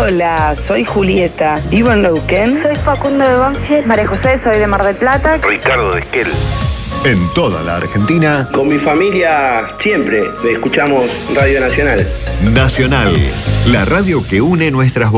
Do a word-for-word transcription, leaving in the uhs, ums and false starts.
Hola, soy Julieta, vivo en Neuquén. Soy Facundo de Banfield. María José, soy de Mar del Plata. Ricardo de Esquel. En toda la Argentina. Con mi familia siempre escuchamos Radio Nacional. Nacional, la radio que une nuestras voces.